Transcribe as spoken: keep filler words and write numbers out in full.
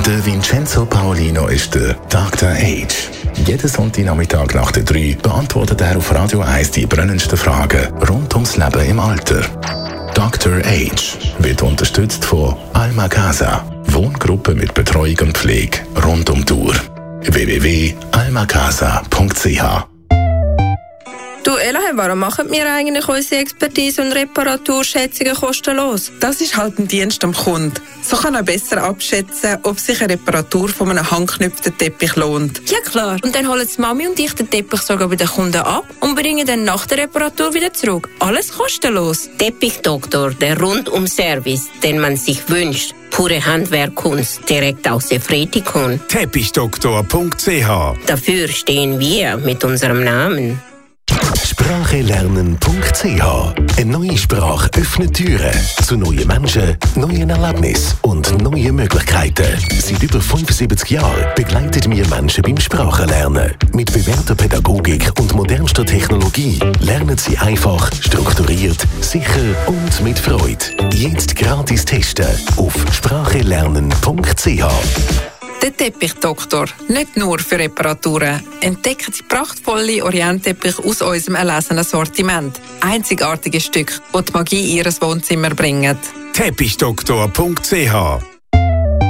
Der Vincenzo Paolino ist der Doktor Age. Jeden Sonntagnachmittag nach der drei beantwortet er auf Radio eins die brennendsten Fragen rund ums Leben im Alter. Doktor Age wird unterstützt von Alma Casa, Wohngruppe mit Betreuung und Pflege rund um die Uhr. w w w punkt alma casa punkt c h. Du Elahe, warum machen wir eigentlich unsere Expertise und Reparaturschätzungen kostenlos? Das ist halt ein Dienst am Kunden. So kann er besser abschätzen, ob sich eine Reparatur von einem handgeknüpften Teppich lohnt. Ja klar. Und dann holen Mami und ich den Teppich sogar bei den Kunden ab und bringen dann nach der Reparatur wieder zurück. Alles kostenlos. Teppichdoktor, der Rundum-Service, den man sich wünscht. Pure Handwerkkunst, direkt aus der Fretikon. Teppichdoktor punkt c h. Dafür stehen wir mit unserem Namen. Sprache lernen punkt c h. Eine neue Sprache öffnet Türen zu neuen Menschen, neuen Erlebnissen und neuen Möglichkeiten. Seit über fünfundsiebzig Jahren begleitet wir Menschen beim Sprachenlernen. Mit bewährter Pädagogik und modernster Technologie lernen sie einfach, strukturiert, sicher und mit Freude. Jetzt gratis testen auf sprache lernen punkt c h. Der Teppichdoktor, nicht nur für Reparaturen. Entdecken Sie prachtvolle Orientteppiche aus unserem erlesenen Sortiment. Einzigartige Stücke, die die Magie in Ihr Wohnzimmer bringen. Teppichdoktor punkt c h